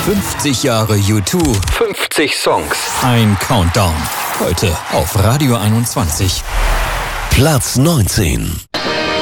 50 Jahre U2. 50 Songs. Ein Countdown. Heute auf Radio 21. Platz 19.